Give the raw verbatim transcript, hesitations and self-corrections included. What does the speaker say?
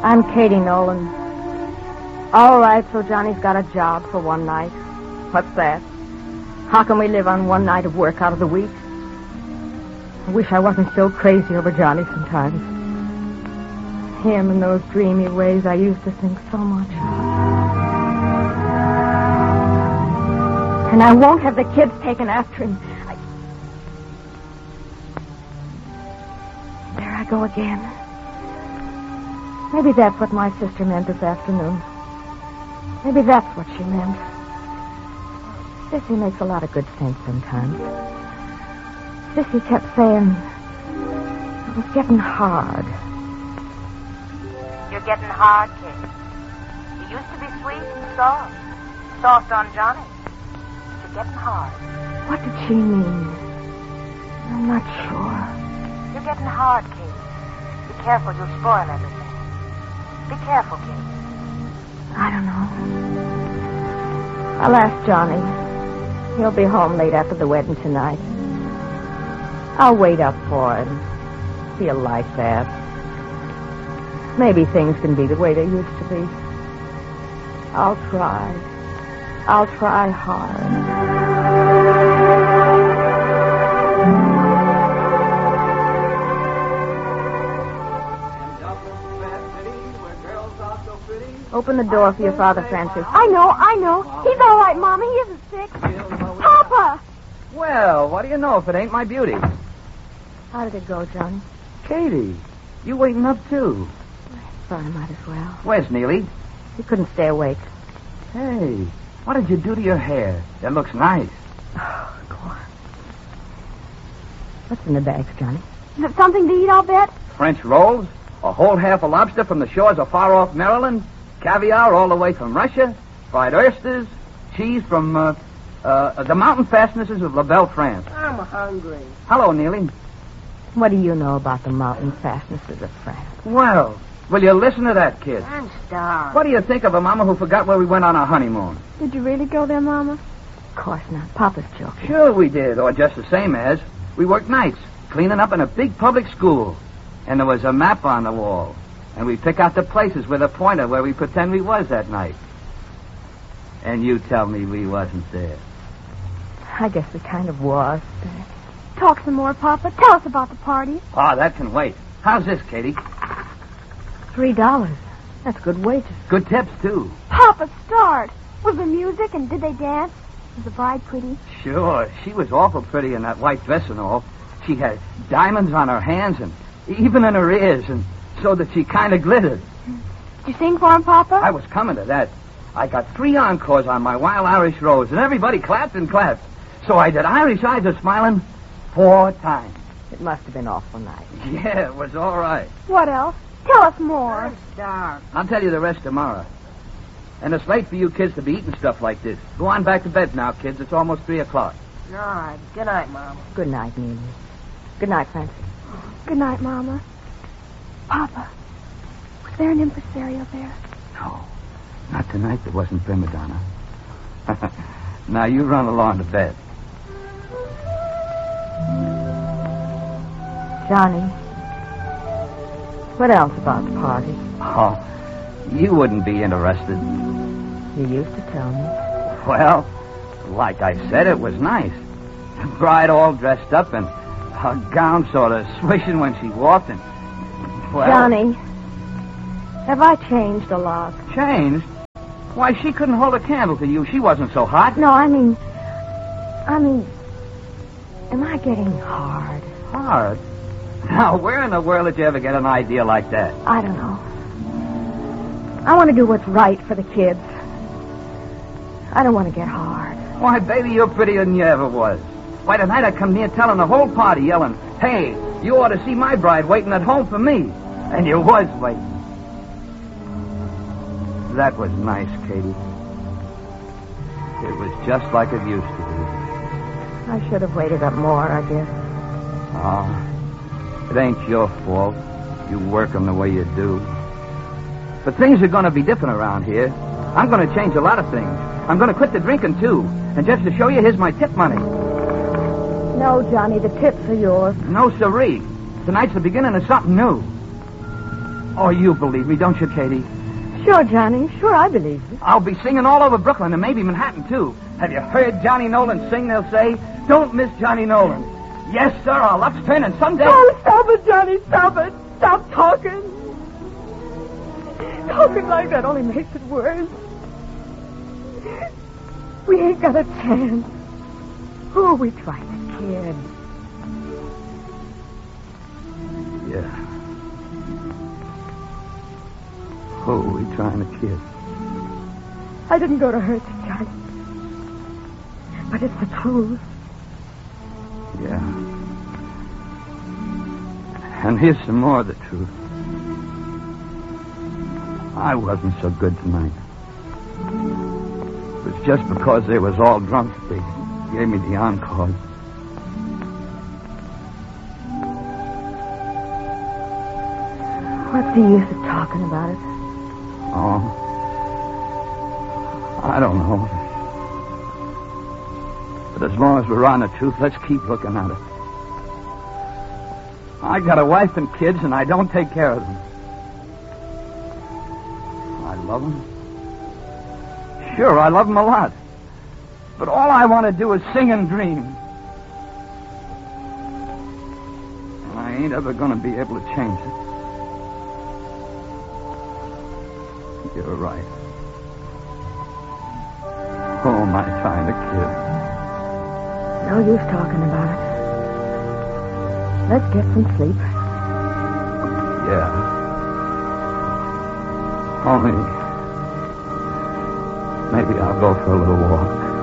I'm Katie Nolan. All right, so Johnny's got a job for one night. What's that? How can we live on one night of work out of the week? I wish I wasn't so crazy over Johnny sometimes. Him and those dreamy ways I used to think so much of. And I won't have the kids taken after him. I... There I go again. Maybe that's what my sister meant this afternoon. Maybe that's what she meant. Sissy makes a lot of good sense sometimes. Sissy kept saying it was getting hard. You're getting hard, kid. You used to be sweet and soft. Soft on Johnny. You're getting hard. What did she mean? I'm not sure. You're getting hard, kid. Be careful, you'll spoil everything. Be careful, kid. I don't know. I'll ask Johnny. He'll be home late after the wedding tonight. I'll wait up for him. Feel like that. Maybe things can be the way they used to be. I'll try. I'll try hard. Open the door for your father, Francis. I know, I know. He's all right, Mama. He isn't sick. Papa! Well, what do you know if it ain't my beauty? How did it go, Johnny? Katie, you waiting up too? Thought I might as well. Where's Neely? He couldn't stay awake. Hey, what did you do to your hair? It looks nice. Oh, go on. What's in the bags, Johnny? Is it something to eat, I'll bet? French rolls? A whole half a lobster from the shores of far-off Maryland? Caviar all the way from Russia? Fried oysters? Cheese from uh, uh, the mountain fastnesses of La Belle, France? I'm hungry. Hello, Neely. What do you know about the mountain fastnesses of France? Well, will you listen to that kid? I'm starved. What do you think of a mama who forgot where we went on our honeymoon? Did you really go there, Mama? Of course not. Papa's joking. Sure we did, or just the same as. We worked nights, cleaning up in a big public school. And there was a map on the wall. And we pick out the places with a pointer where we pretend we was that night. And you tell me we wasn't there. I guess we kind of was. Talk some more, Papa. Tell us about the party. Oh, that can wait. How's this, Katie? Three dollars. That's good wages. Good tips, too. Papa, start. Was there music and did they dance? Was the bride pretty? Sure. She was awful pretty in that white dress and all. She had diamonds on her hands and even in her ears, and so that she kind of glittered. Did you sing for him, Papa? I was coming to that. I got three encores on my Wild Irish Rose, and everybody clapped and clapped. So I did Irish Eyes Are Smiling four times. It must have been awful nice. Yeah, it was all right. What else? Tell us more. I'm starved. I'll tell you the rest tomorrow. And it's late for you kids to be eating stuff like this. Go on back to bed now, kids. It's almost three o'clock. All right. Good night, Mom. Good night, Neely. Good night, Francis. Good night, Mama. Papa, was there an impresario there? No. Not tonight. There wasn't prima donna. Now you run along to bed. Johnny, what else about the party? Oh, you wouldn't be interested. You used to tell me. Well, like I said, it was nice. The bride all dressed up and her gown sort of swishing when she walked and... Well, Johnny, have I changed a lot? Changed? Why, she couldn't hold a candle to you. She wasn't so hot. No, I mean... I mean... Am I getting hard? Hard? Now, where in the world did you ever get an idea like that? I don't know. I want to do what's right for the kids. I don't want to get hard. Why, baby, you're prettier than you ever was. Why, tonight I come near telling the whole party, yelling, hey, you ought to see my bride waiting at home for me. And you was waiting. That was nice, Katie. It was just like it used to be. I should have waited up more, I guess. Oh, it ain't your fault. You work 'em the way you do. But things are going to be different around here. I'm going to change a lot of things. I'm going to quit the drinking, too. And just to show you, here's my tip money. No, Johnny, the tips are yours. No, siree. Tonight's the beginning of something new. Oh, you believe me, don't you, Katie? Sure, Johnny. Sure, I believe you. I'll be singing all over Brooklyn and maybe Manhattan, too. Have you heard Johnny Nolan sing, they'll say? Don't miss Johnny Nolan. Yes, sir, our luck's turning someday. Oh, stop it, Johnny. Stop it. Stop talking. Talking like that only makes it worse. We ain't got a chance. Oh, we tried to kid. Yeah. Oh, we trying to kid. I didn't go to hurt you, Johnny. But it's the truth. Yeah. And here's some more of the truth. I wasn't so good tonight. It was just because they was all drunk that they gave me the encore. What's the use of talking about it? Oh. I don't know. But as long as we're on the truth, let's keep looking at it. I got a wife and kids, and I don't take care of them. I love them. Sure, I love them a lot. But all I want to do is sing and dream. And I ain't ever going to be able to change it. You're right. Who am I trying to kid? No use talking about it. Let's get some sleep. Yeah. Only maybe I'll go for a little walk.